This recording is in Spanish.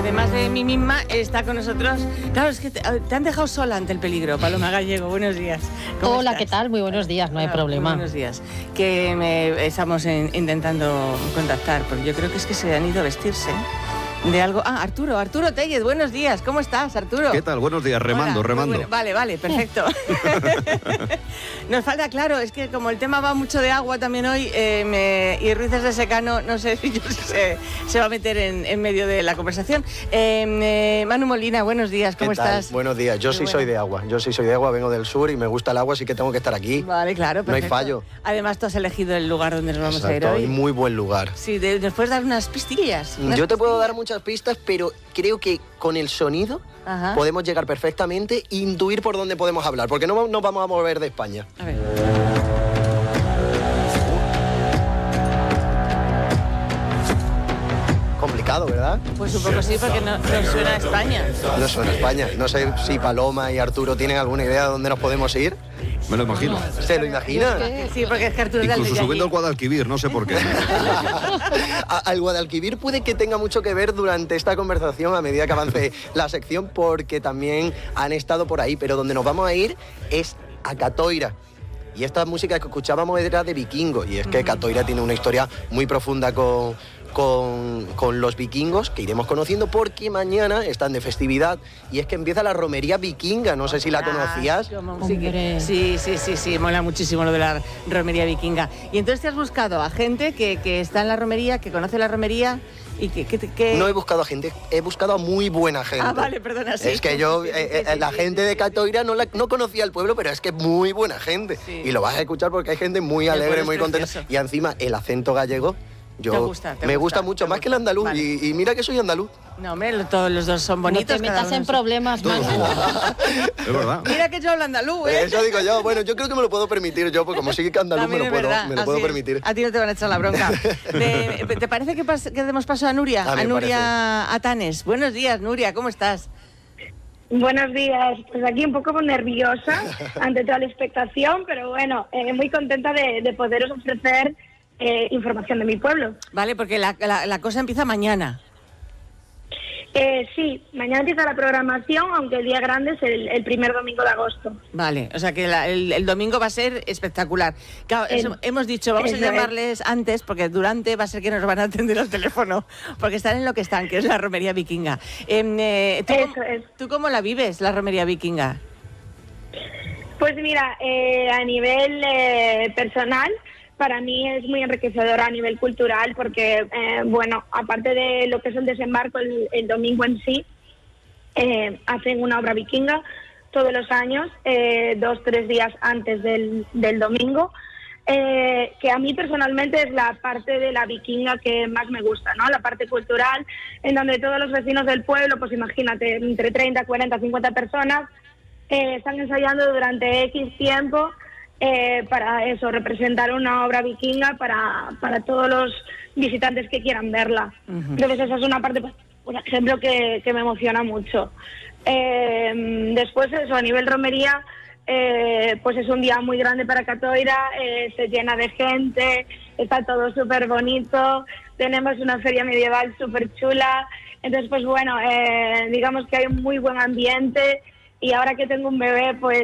además de mí misma, está con nosotros. Claro, es que te han dejado sola ante el peligro. Paloma Gallego, buenos días. Hola, estás? ¿qué tal? Muy buenos días, no hay problema. Buenos días. Estamos intentando contactar, porque yo creo que es que se han ido a vestirse de algo. Arturo Tellez, buenos días. ¿Cómo estás, Arturo? ¿Qué tal? Buenos días, remando. Bueno. Vale, perfecto. Nos falta, claro, es que como el tema va mucho de agua también hoy, y Ruiz de Secano, no sé si se va a meter en medio de la conversación. Manu Molina, buenos días, ¿cómo estás? Buenos días, yo sí soy de agua, vengo del sur y me gusta el agua, así que tengo que estar aquí. Vale, claro, perfecto. No hay fallo. Además, tú has elegido el lugar donde nos vamos a ir hoy. Muy buen lugar. Sí, ¿nos puedes dar unas pistillas? Yo te puedo dar muchas pistas, pero creo que con el sonido podemos llegar perfectamente e intuir por dónde podemos hablar, porque no nos vamos a mover de España. A ver. Complicado, ¿verdad? Pues un poco sí, porque no suena a España. No suena a España. No sé si Paloma y Arturo tienen alguna idea de dónde nos podemos ir. Me lo imagino. ¿Se lo imagina? Sí, porque es que Arturo es Incluso de subiendo allí. al Guadalquivir, no sé por qué. Al Guadalquivir puede que tenga mucho que ver durante esta conversación a medida que avance la sección, porque también han estado por ahí, pero donde nos vamos a ir es a Catoira. Y esta música que escuchábamos era de vikingos, y es que Catoira tiene una historia muy profunda con los vikingos, que iremos conociendo porque mañana están de festividad, y es que empieza la romería vikinga. No sé si la conocías. Sí, mola muchísimo lo de la romería vikinga. Y entonces te has buscado a gente que está en la romería, que conoce la romería y que... No he buscado a gente, he buscado a muy buena gente. Vale, perdona, sí. Es que yo, la gente de Catoira no conocía al pueblo, pero es que muy buena gente. Sí. Y lo vas a escuchar porque hay gente muy alegre, muy contenta. Y encima el acento gallego, me gusta mucho, más que el andaluz. Vale. Y mira que soy andaluz. No, hombre, todos los dos son bonitos. No te metas en problemas, Manu. Es verdad. Mira que yo hablo andaluz, ¿eh? Eso digo yo. Bueno, yo creo que me lo puedo permitir yo, porque como soy andaluz me lo puedo permitir. A ti no te van a echar la bronca. ¿Te parece que demos paso a Nuria? A Nuria Atanes. Buenos días, Nuria, ¿cómo estás? Buenos días, pues aquí un poco nerviosa ante toda la expectación, pero bueno, muy contenta de poderos ofrecer información de mi pueblo. Vale, porque la cosa empieza mañana. Sí, mañana empieza la programación, aunque el día grande es el primer domingo de agosto. Vale, o sea que el domingo va a ser espectacular. Claro, hemos dicho, vamos a llamarles antes, porque durante va a ser que nos van a atender al teléfono, porque están en lo que están, que es la romería vikinga. ¿Tú cómo la vives, la romería vikinga? Pues mira, a nivel personal, para mí es muy enriquecedora a nivel cultural, porque, bueno, aparte de lo que es el desembarco el domingo en sí, hacen una obra vikinga todos los años, 2-3 días antes del domingo, que a mí personalmente es la parte de la vikinga que más me gusta, ¿no? La parte cultural, en donde todos los vecinos del pueblo, pues imagínate, entre 30, 40, 50 personas, están ensayando durante X tiempo, para eso, representar una obra vikinga para todos los visitantes que quieran verla. Entonces esa es una parte, pues, por ejemplo, que me emociona mucho. Después eso, a nivel romería, pues es un día muy grande para Catoira, se llena de gente, está todo súper bonito, tenemos una feria medieval súper chula, entonces pues bueno, digamos que hay un muy buen ambiente, y ahora que tengo un bebé, pues